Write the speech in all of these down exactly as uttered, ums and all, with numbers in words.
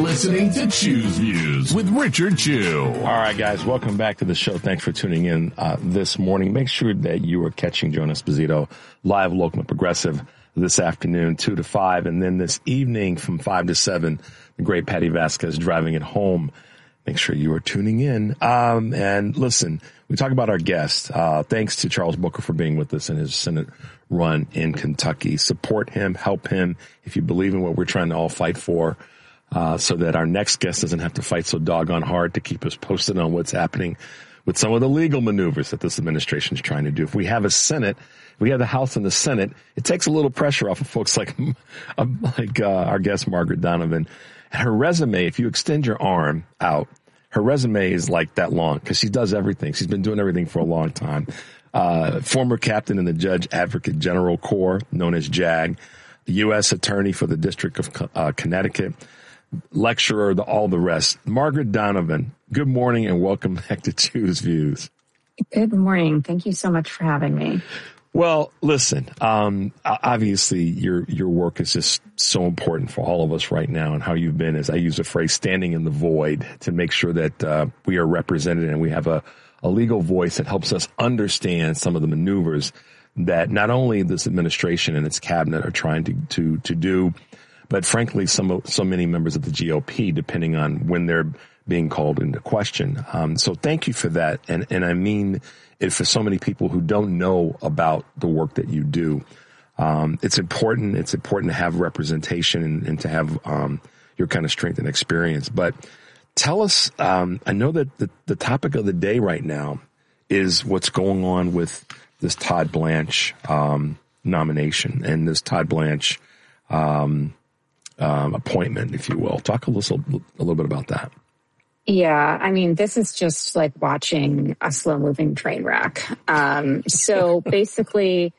listening to Chew's Views with Richard Chew. All right, guys, welcome back to the show. Thanks for tuning in uh, this morning. Make sure that you are catching Joan Esposito live, local, and progressive this afternoon, two to five, and then this evening from five to seven, the great Patty Vasquez driving it home. Make sure you are tuning in. Um, and listen, we talk about our guest. Uh, thanks to Charles Booker for being with us in his Senate run in Kentucky. Support him, help him if you believe in what we're trying to all fight for, uh, so that our next guest doesn't have to fight so doggone hard to keep us posted on what's happening with some of the legal maneuvers that this administration is trying to do. If we have a Senate, if we have the House and the Senate, it takes a little pressure off of folks like, like, uh, our guest, Margaret Donovan. And her resume, if you extend your arm out, her resume is like that long because she does everything. She's been doing everything for a long time. Uh, former captain in the Judge Advocate General Corps, known as JAG, the U S attorney for the District of uh, Connecticut, lecturer, the, all the rest. Margaret Donovan, good morning and welcome back to Chew's Views. Good morning. Thank you so much for having me. Well, listen, um, obviously your, your work is just so important for all of us right now, and how you've been, as I use the phrase, standing in the void to make sure that, uh, we are represented and we have a, a legal voice that helps us understand some of the maneuvers that not only this administration and its cabinet are trying to, to, to do, but frankly, some, so many members of the G O P, depending on when they're being called into question. Um, so thank you for that. And, and I mean it for so many people who don't know about the work that you do. Um, it's important. It's important to have representation and, and to have, um, your kind of strength and experience. But tell us, um, I know that the, the topic of the day right now is what's going on with this Todd Blanche, um, nomination and this Todd Blanche, um, um, appointment, if you will. Talk a little, a little bit about that. Yeah, I mean, this is just like watching a slow-moving train wreck. Um, so basically,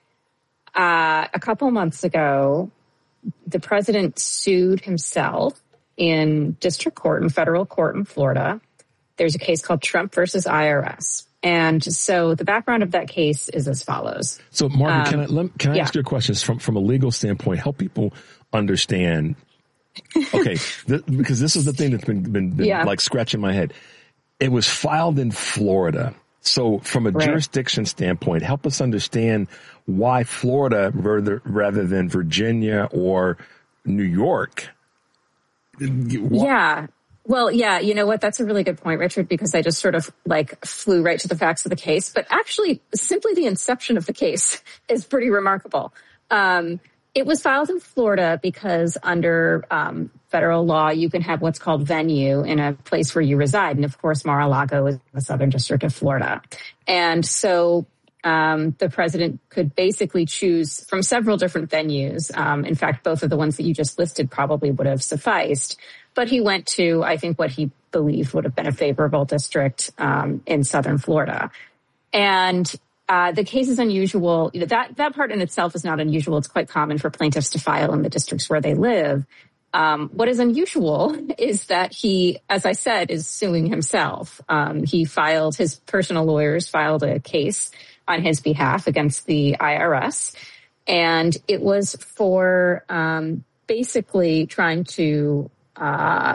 uh, a couple months ago, the president sued himself in district court, in federal court in Florida. There's a case called Trump versus I R S. And so the background of that case is as follows. So, Margaret, um, can I, let, can I yeah. ask you a question from, from a legal standpoint? Help people understand. Okay, th- because this is the thing that's been, been, been yeah. like scratching my head. It was filed in Florida. So from a right. jurisdiction standpoint, help us understand why Florida rather, rather than Virginia or New York. Why? Yeah. Well, yeah, you know what? That's a really good point, Richard, because I just sort of like flew right to the facts of the case. But actually, simply the inception of the case is pretty remarkable. Um, It was filed in Florida because under um, federal law, you can have what's called venue in a place where you reside. And of course, Mar-a-Lago is the Southern District of Florida. And so um, the president could basically choose from several different venues. Um, in fact, both of the ones that you just listed probably would have sufficed. But he went to, I think, what he believed would have been a favorable district um, in Southern Florida. And Uh, the case is unusual. You know, that, that part in itself is not unusual. It's quite common for plaintiffs to file in the districts where they live. Um, what is unusual is that he, as I said, is suing himself. Um, he filed, his personal lawyers filed a case on his behalf against the I R S. And it was for, um, basically trying to, uh,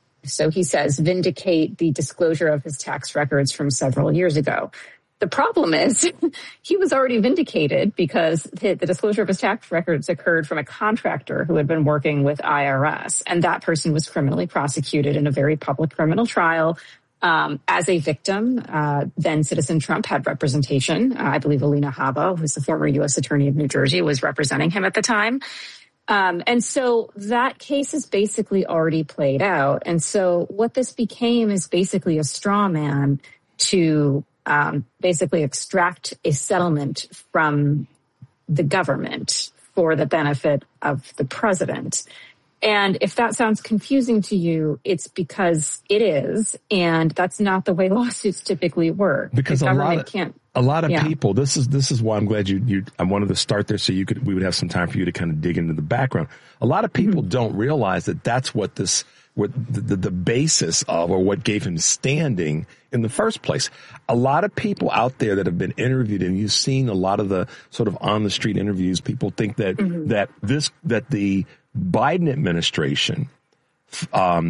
so he says, vindicate the disclosure of his tax records from several years ago. The problem is he was already vindicated because the disclosure of his tax records occurred from a contractor who had been working with I R S. And that person was criminally prosecuted in a very public criminal trial um, as a victim. Uh, then Citizen Trump had representation. Uh, I believe Alina Habba, who's the former U S attorney of New Jersey, was representing him at the time. Um, and so that case is basically already played out. And so what this became is basically a straw man to Um, basically extract a settlement from the government for the benefit of the president. And if that sounds confusing to you, it's because it is, and that's not the way lawsuits typically work. Because the a government lot of, can't. A lot of yeah. people, this is this is why I'm glad you, you I wanted to start there so you could we would have some time for you to kind of dig into the background. A lot of people mm-hmm. don't realize that that's what this what the, the, the basis of, or what gave him standing in the first place. A lot of people out there that have been interviewed, and you've seen a lot of the sort of on the street interviews, people think that mm-hmm. that this that the Biden administration um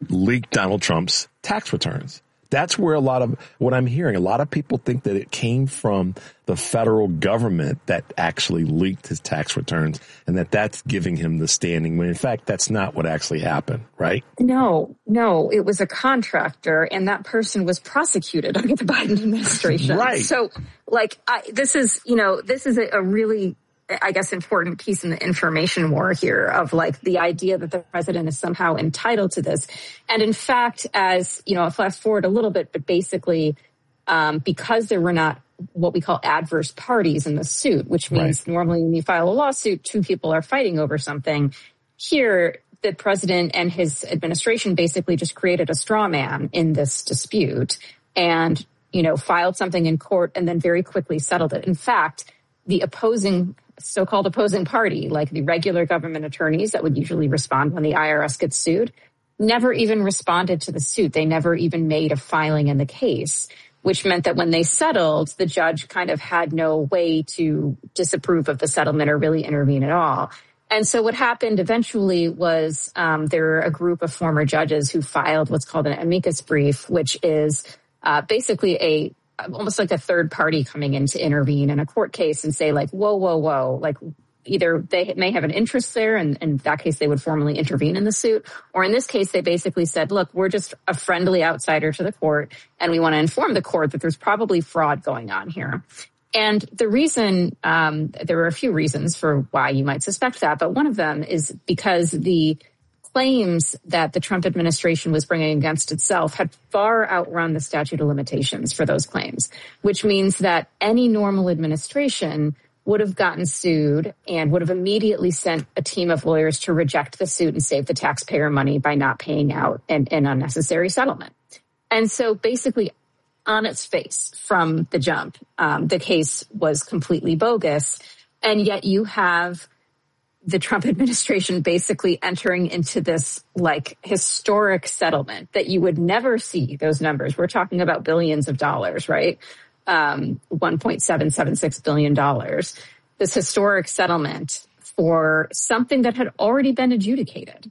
leaked Donald Trump's tax returns. That's where a lot of what I'm hearing, a lot of people think that it came from the federal government that actually leaked his tax returns and that that's giving him the standing when in fact, that's not what actually happened, right? No, no, it was a contractor and that person was prosecuted under the Biden administration. Right. So like, I, this is, you know, this is a, a really, I guess, important piece in the information war here of like the idea that the president is somehow entitled to this. And in fact, as, you know, I'll fast forward a little bit, but basically, um, because there were not what we call adverse parties in the suit, which means right. normally when you file a lawsuit, two people are fighting over something. Here, the president and his administration basically just created a straw man in this dispute and, you know, filed something in court and then very quickly settled it. In fact, the opposing so-called opposing party, like the regular government attorneys that would usually respond when the I R S gets sued, never even responded to the suit. They never even made a filing in the case, which meant that when they settled, the judge kind of had no way to disapprove of the settlement or really intervene at all. And so what happened eventually was um, there were a group of former judges who filed what's called an amicus brief, which is uh, basically a almost like a third party coming in to intervene in a court case and say like, whoa, whoa, whoa, like either they may have an interest there and in that case they would formally intervene in the suit. Or in this case, they basically said, look, we're just a friendly outsider to the court and we want to inform the court that there's probably fraud going on here. And the reason, um, there were a few reasons for why you might suspect that, but one of them is because the claims that the Trump administration was bringing against itself had far outrun the statute of limitations for those claims, which means that any normal administration would have gotten sued and would have immediately sent a team of lawyers to reject the suit and save the taxpayer money by not paying out an, an unnecessary settlement. And so basically on its face from the jump, um, the case was completely bogus. And yet you have the Trump administration basically entering into this like historic settlement that you would never see those numbers. We're talking about billions of dollars, right? Um, one point seven seven six billion dollars. This historic settlement for something that had already been adjudicated.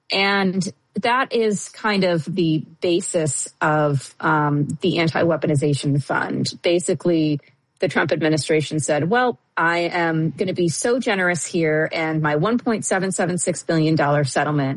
And that is kind of the basis of um, the anti-weaponization fund. Basically, the Trump administration said, well, I am going to be so generous here, and my one point seven seven six billion dollars settlement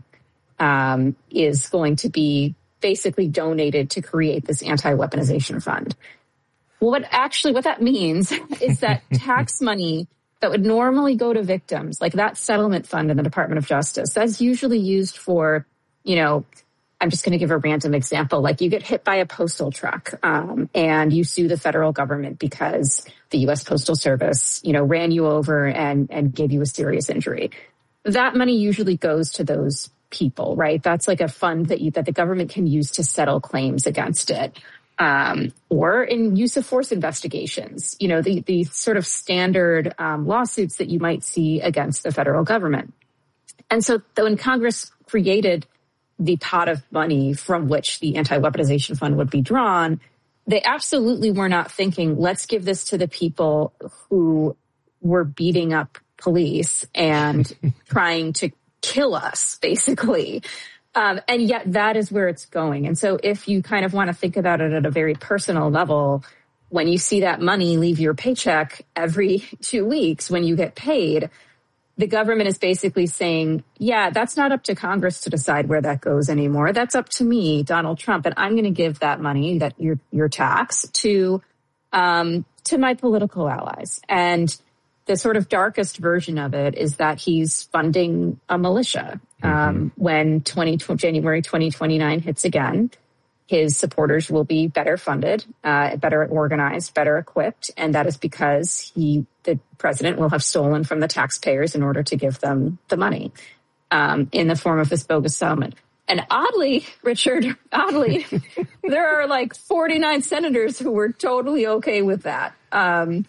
um, is going to be basically donated to create this anti-weaponization fund. Well, what actually, what that means is that tax money that would normally go to victims, like that settlement fund in the Department of Justice, that's usually used for, you know, I'm just going to give a random example. Like you get hit by a postal truck um, and you sue the federal government because the U S Postal Service, you know, ran you over and, and gave you a serious injury. That money usually goes to those people, right? That's like a fund that you, that the government can use to settle claims against it. Um, or in use of force investigations, you know, the, the sort of standard um, lawsuits that you might see against the federal government. And so when Congress created the pot of money from which the anti-weaponization fund would be drawn, they absolutely were not thinking, let's give this to the people who were beating up police and trying to kill us, basically. Um, and yet that is where it's going. And so if you kind of want to think about it at a very personal level, when you see that money leave your paycheck every two weeks when you get paid, the government is basically saying, yeah, that's not up to Congress to decide where that goes anymore. That's up to me, Donald Trump, and I'm going to give that money, that your your tax, to um, to my political allies. And the sort of darkest version of it is that he's funding a militia. Mm-hmm. Um, when twenty, January twenty twenty-nine hits again, his supporters will be better funded, uh, better organized, better equipped. And that is because he, the president will have stolen from the taxpayers in order to give them the money, um, in the form of this bogus settlement. And oddly, Richard, oddly, there are like forty-nine senators who were totally okay with that. Um,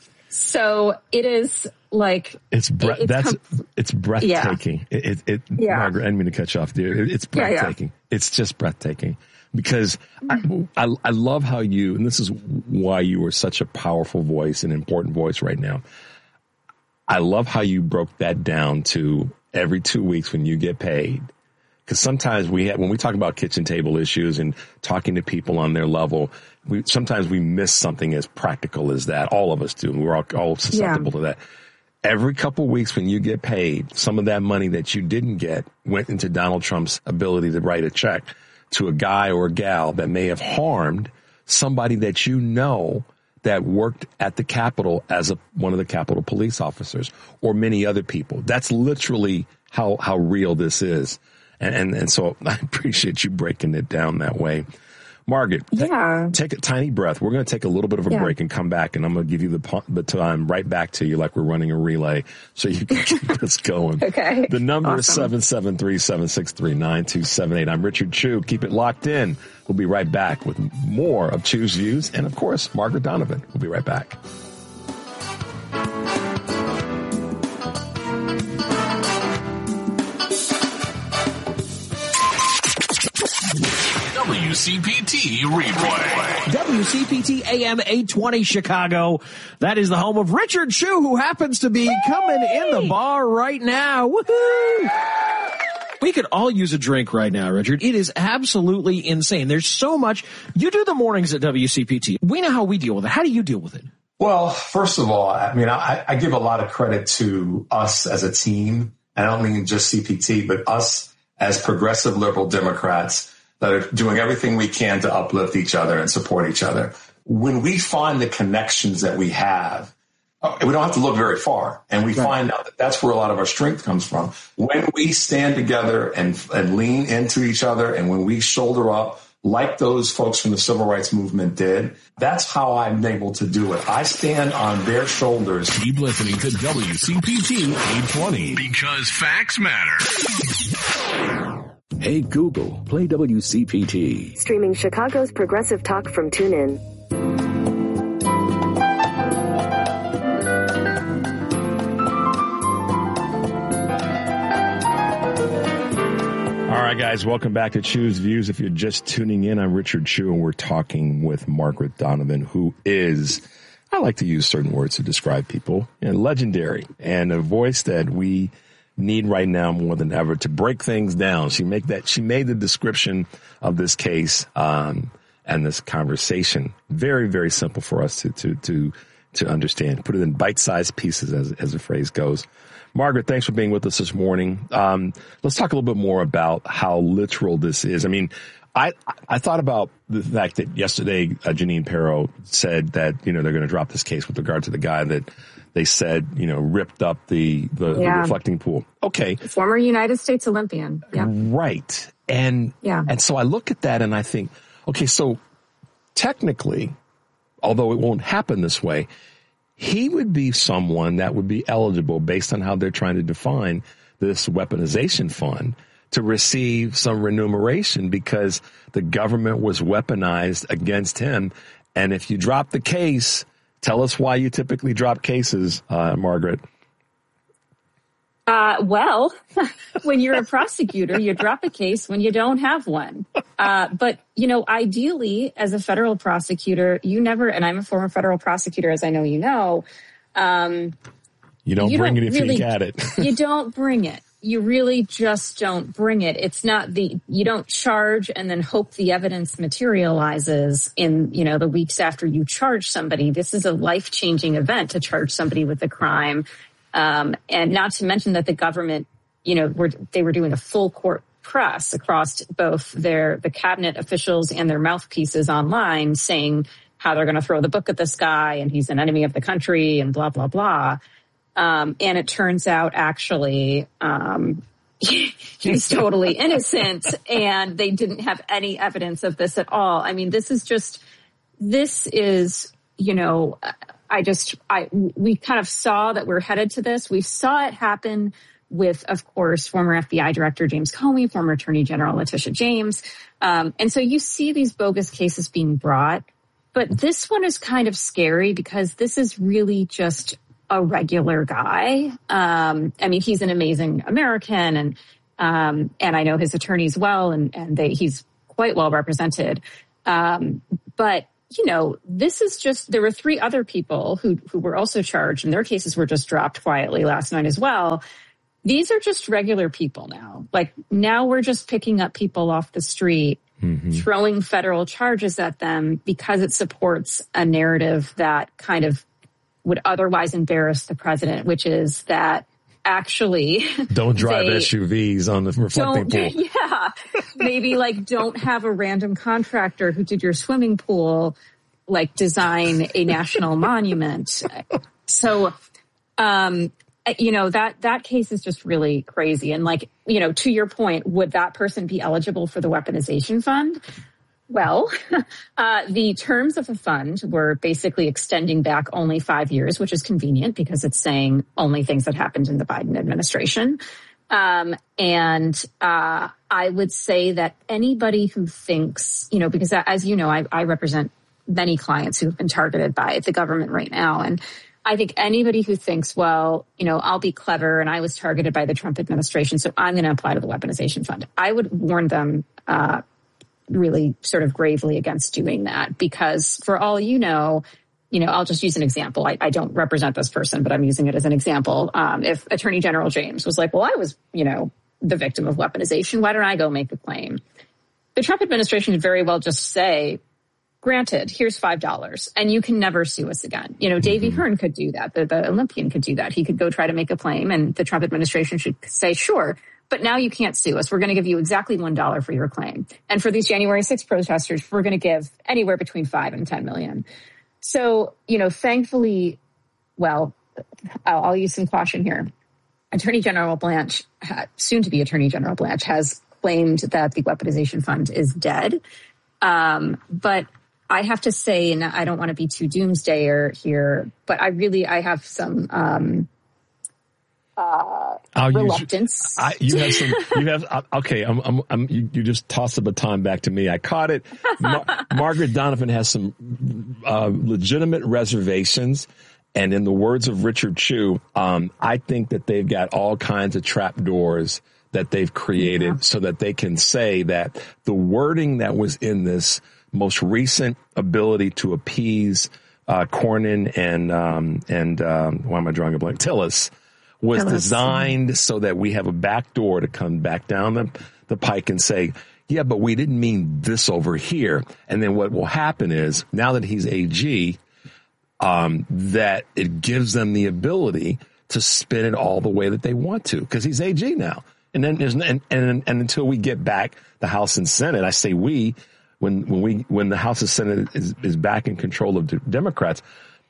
so it is like, it's, bre- it's that's, com- it's breathtaking. Yeah. It, it, it yeah. Margaret, I didn't mean to cut you off, dear. It, it's breathtaking. Yeah, yeah. It's just breathtaking. Because I, I, I love how you, and this is why you are such a powerful voice, an important voice right now. I love how you broke that down to every two weeks when you get paid, Because sometimes we have, when we talk about kitchen table issues and talking to people on their level, we sometimes we miss something as practical as that. All of us do. We're all, all susceptible yeah. to that. Every couple of weeks when you get paid, some of that money that you didn't get went into Donald Trump's ability to write a check to a guy or a gal that may have harmed somebody that you know that worked at the Capitol as a, one of the Capitol police officers or many other people. That's literally how, how real this is. And, and, and so I appreciate you breaking it down that way. Margaret, yeah. take, take a tiny breath. We're going to take a little bit of a yeah. break and come back, and I'm going to give you the baton right back to you like we're running a relay so you can keep us going. Okay. The number awesome. is seven seven three, seven six three, nine two seven eight. I'm Richard Chew. Keep it locked in. We'll be right back with more of Chew's Views and, of course, Margaret Donovan. We'll be right back. W C P T replay. W C P T A M eight twenty Chicago. That is the home of Richard Chew, who happens to be Yay! coming in the bar right now. Woohoo! We could all use a drink right now, Richard. It is absolutely insane. There's so much. You do the mornings at W C P T. We know how we deal with it. How do you deal with it? Well, first of all, I mean, I, I give a lot of credit to us as a team. I don't mean just C P T, but us as progressive liberal Democrats that are doing everything we can to uplift each other and support each other. When we find the connections that we have, we don't have to look very far. And we right. find out that that's where a lot of our strength comes from. When we stand together and, and lean into each other, and when we shoulder up like those folks from the civil rights movement did, that's how I'm able to do it. I stand on their shoulders. Keep listening to W C P T eight twenty because facts matter. Hey Google, play W C P T. Streaming Chicago's progressive talk from TuneIn. All right, guys, welcome back to Chew's Views. If you're just tuning in, I'm Richard Chew, and we're talking with Margaret Donovan, who is, I like to use certain words to describe people, you know, legendary, and a voice that we need right now more than ever to break things down. She make that she made the description of this case um, and this conversation very, very simple for us to to to to understand. Put it in bite-sized pieces, as as the phrase goes. Margaret, thanks for being with us this morning. Um, let's talk a little bit more about how literal this is. I mean, I I thought about the fact that yesterday uh, Jeanine Pirro said that, you know, they're going to drop this case with regard to the guy that they said, you know, ripped up the, the, yeah. the reflecting pool. Okay. Former United States Olympian. Yeah. Right. And, yeah. and so I look at that and I think, okay, so technically, although it won't happen this way, he would be someone that would be eligible based on how they're trying to define this weaponization fund to receive some remuneration because the government was weaponized against him. And if you drop the case, tell us why you typically drop cases, uh, Margaret. Uh, well, when you're a prosecutor, you drop a case when you don't have one. Uh, but, you know, ideally, as a federal prosecutor, you never, and I'm a former federal prosecutor, as I know you know. Um, you don't you bring don't it if really, you got it. You don't bring it. You really just don't bring it. It's not the, you don't charge and then hope the evidence materializes in, you know, the weeks after you charge somebody. This is a life-changing event to charge somebody with a crime. Um, and not to mention that the government, you know, were, they were doing a full court press across both their, the cabinet officials and their mouthpieces online saying how they're going to throw the book at this guy and he's an enemy of the country and blah, blah, blah. Um, and it turns out actually, um, he's totally innocent and they didn't have any evidence of this at all. I mean, this is just, this is, you know, I just, I, we kind of saw that we're headed to this. We saw it happen with, of course, former F B I Director James Comey, former Attorney General Letitia James. Um, and so you see these bogus cases being brought, but this one is kind of scary because this is really just a regular guy. Um, I mean, he's an amazing American and, um, and I know his attorneys well and, and they, he's quite well represented. Um, but you know, this is just, there were three other people who, who were also charged and their cases were just dropped quietly last night as well. these are just regular people now. Like now we're just picking up people off the street, mm-hmm. throwing federal charges at them because it supports a narrative that kind of would otherwise embarrass the president, which is that actually don't drive they S U Vs on the reflecting pool. Yeah. Maybe like don't have a random contractor who did your swimming pool, like design a national monument. So, um, you know, that, that case is just really crazy. And like, you know, to your point, would that person be eligible for the weaponization fund? Well, uh, the terms of the fund were basically extending back only five years, which is convenient because it's saying only things that happened in the Biden administration. Um, and, uh, I would say that anybody who thinks, you know, because as you know, I, I represent many clients who have been targeted by the government right now. And I think anybody who thinks, well, you know, I'll be clever and I was targeted by the Trump administration, so I'm going to apply to the weaponization fund. I would warn them, uh, really sort of gravely against doing that because for all you know, you know, I'll just use an example. I, I don't represent this person, but I'm using it as an example. Um, if Attorney General James was like, well, I was, you know, the victim of weaponization, why don't I go make a claim? The Trump administration could very well just say, granted, here's five dollars and you can never sue us again. You know, Davey mm-hmm. Hearn could do that. The, the Olympian could do that. He could go try to make a claim and the Trump administration should say, sure, but now you can't sue us. We're going to give you exactly one dollar for your claim. And for these January sixth protesters, we're going to give anywhere between five and ten million. So, you know, thankfully, well, I'll, I'll use some caution here. Attorney General Blanche, soon to be Attorney General Blanche, has claimed that the weaponization fund is dead. Um, but I have to say, and I don't want to be too doomsdayer here, but I really, I have some um, uh, I'll reluctance. Use, I, you have some. You have okay. I'm. I'm. I'm you, you just tossed the baton back to me. I caught it. Mar- Margaret Donovan has some uh, legitimate reservations, and in the words of Richard Chu, um, I think that they've got all kinds of trap doors that they've created yeah. so that they can say that the wording that was in this most recent ability to appease uh, Cornyn and um, and um, why am I drawing a blank? Tillis was Tillis. designed so that we have a back door to come back down the, the pike and say, yeah, but we didn't mean this over here. And then what will happen is now that he's A G, um, that it gives them the ability to spin it all the way that they want to because he's A G now. And then there's and, and and until we get back the House and Senate, I say we. When when we when the House and Senate is, is back in control of the Democrats,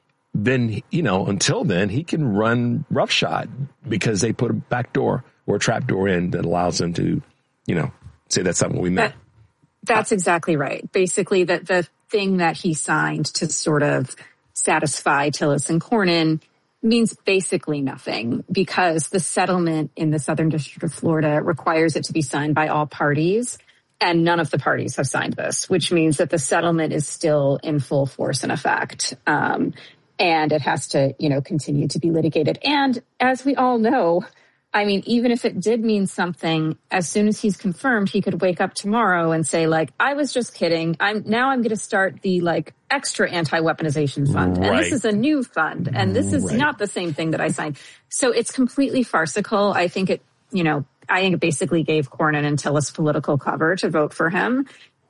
then, you know, until then, he can run roughshod because they put a back door or a trap door in that allows them to, you know, say that's not what we meant. That, that's exactly right. Basically, the, the thing that he signed to sort of satisfy Tillis and Cornyn means basically nothing because the settlement in the Southern District of Florida requires it to be signed by all parties. And none of the parties have signed this, which means that the settlement is still in full force and effect. Um, and it has to, you know, continue to be litigated. And as we all know, I mean, even if it did mean something, as soon as he's confirmed, he could wake up tomorrow and say, like, I was just kidding. I'm now I'm going to start the like extra anti-weaponization fund. Right. And this is a new fund. And this is right. not the same thing that I signed. So it's completely farcical. I think it, you know, I think it basically gave Cornyn and Tillis political cover to vote for him.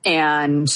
And,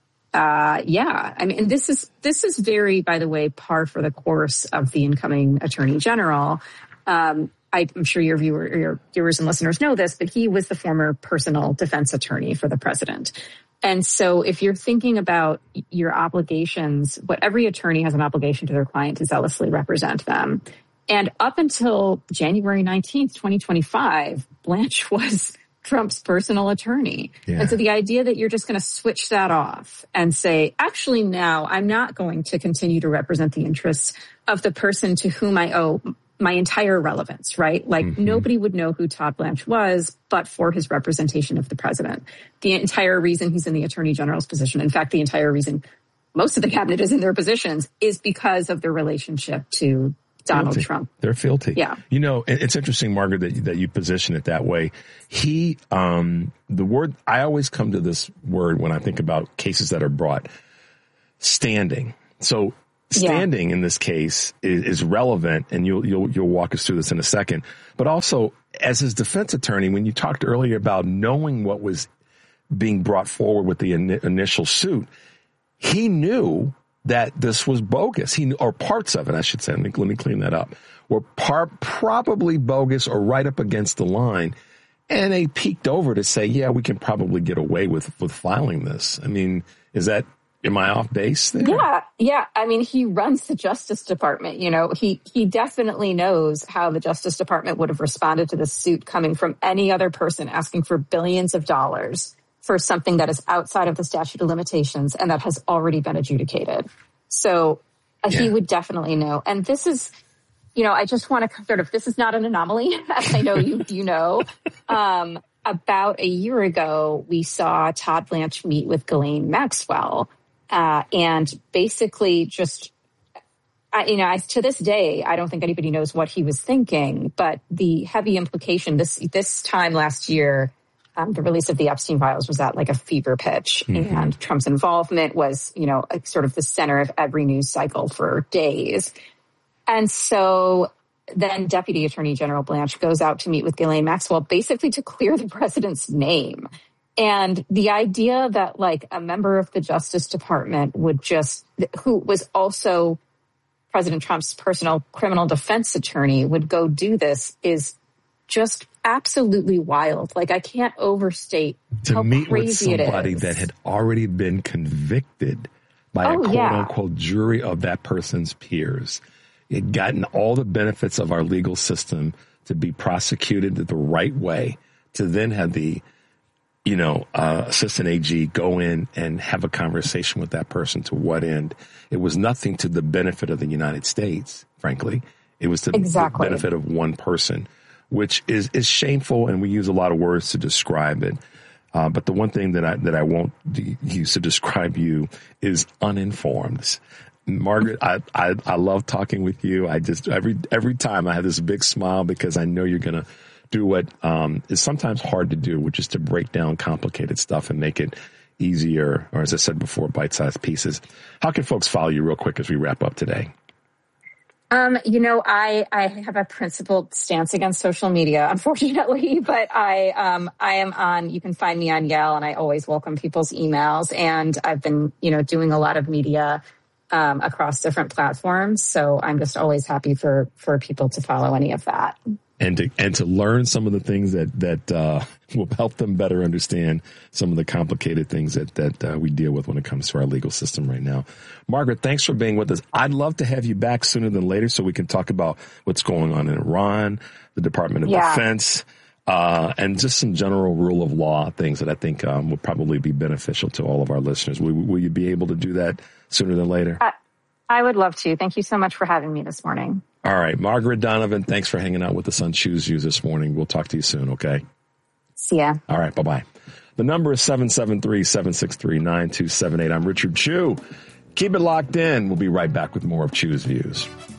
uh, yeah, I mean, this is, this is very, by the way, par for the course of the incoming Attorney General. Um, I'm sure your viewer, your viewers and listeners know this, but he was the former personal defense attorney for the president. And so if you're thinking about your obligations, what every attorney has an obligation to their client to zealously represent them. And up until January nineteenth, twenty twenty-five, Blanche was Trump's personal attorney. Yeah. And so the idea that you're just going to switch that off and say, actually, now I'm not going to continue to represent the interests of the person to whom I owe my entire relevance, right? Like mm-hmm. nobody would know who Todd Blanche was, but for his representation of the president. The entire reason he's in the attorney general's position, in fact, the entire reason most of the cabinet is in their positions is because of their relationship to Donald fealty. Trump. They're fealty. Yeah. You know, it's interesting, Margaret, that, that you position it that way. He, um, the word, I always come to this word when I think about cases that are brought, standing. So standing yeah. in this case is, is relevant, and you'll, you'll, you'll walk us through this in a second. But also, as his defense attorney, when you talked earlier about knowing what was being brought forward with the in, initial suit, he knew that this was bogus. He knew, or parts of it, I should say. Let me, let me clean that up. Were part probably bogus or right up against the line. And they peeked over to say, yeah, we can probably get away with, with filing this. I mean, is that, am I off base there? Yeah. Yeah. I mean, he runs the Justice Department. You know, he, he definitely knows how the Justice Department would have responded to this suit coming from any other person asking for billions of dollars for something that is outside of the statute of limitations and that has already been adjudicated. So uh, yeah. he would definitely know. And this is, you know, I just want to sort of, this is not an anomaly, as I know you, you know. Um, about a year ago, we saw Todd Blanche meet with Ghislaine Maxwell, uh, and basically just, I, you know, I, to this day, I don't think anybody knows what he was thinking, but the heavy implication this, this time last year, Um, the release of the Epstein files was at like a fever pitch, mm-hmm. and Trump's involvement was, you know, like sort of the center of every news cycle for days. And so then Deputy Attorney General Blanche goes out to meet with Ghislaine Maxwell, basically to clear the president's name. And the idea that like a member of the Justice Department would just, who was also President Trump's personal criminal defense attorney, would go do this is just absolutely wild. Like, I can't overstate to how meet crazy with somebody it is. that had already been convicted by oh, a quote yeah. unquote jury of that person's peers. It had gotten all the benefits of our legal system to be prosecuted the right way, to then have the, you know, uh, assistant A G go in and have a conversation with that person. To what end? It was nothing to the benefit of the United States, frankly. It was to exactly. the benefit of one person, which is, is shameful, and we use a lot of words to describe it. Uh, but the one thing that I that I won't d- use to describe you is uninformed. Margaret, I, I I love talking with you. I just every every time I have this big smile because I know you're going to do what um, is sometimes hard to do, which is to break down complicated stuff and make it easier, or as I said before, bite-sized pieces. How can folks follow you real quick as we wrap up today? Um, you know, I, I have a principled stance against social media, unfortunately, but I, um, I am on, you can find me on Yale, and I always welcome people's emails. And I've been, you know, doing a lot of media, um, across different platforms. So I'm just always happy for, for people to follow any of that. And to, and to learn some of the things that, that, uh, will help them better understand some of the complicated things that, that, uh, we deal with when it comes to our legal system right now. Margaret, thanks for being with us. I'd love to have you back sooner than later so we can talk about what's going on in Iran, the Department of yeah. Defense, uh, and just some general rule of law things that I think, um, will probably be beneficial to all of our listeners. Will, will you be able to do that sooner than later? I, I would love to. Thank you so much for having me this morning. All right. Margaret Donovan, thanks for hanging out with us on Choose You this morning. We'll talk to you soon, okay? See ya. All right. Bye-bye. The number is seven seven three, seven six three, nine two seven eight. I'm Richard Chu. Keep it locked in. We'll be right back with more of Choose Views.